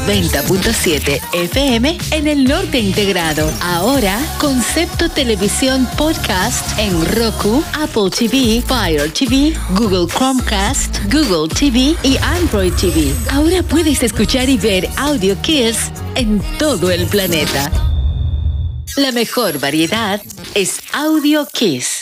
90.7 FM en el norte integrado. Ahora, Concepto Televisión Podcast en Roku, Apple TV, Fire TV, Google Chromecast, Google TV y Android TV. Ahora puedes escuchar y ver Audio Kiss en todo el planeta. La mejor variedad es Audio Kiss.